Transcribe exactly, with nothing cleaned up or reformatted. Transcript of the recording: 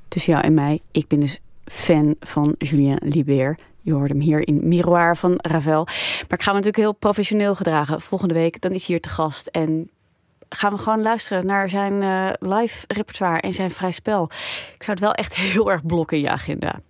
tussen jou en mij. Ik ben dus fan van Julien Libert. Je hoorde hem hier in Miroir van Ravel. Maar ik ga me natuurlijk heel professioneel gedragen. Volgende week, dan is hij hier te gast. En gaan we gewoon luisteren naar zijn uh, live repertoire en zijn vrij spel. Ik zou het wel echt heel erg blokken in je agenda.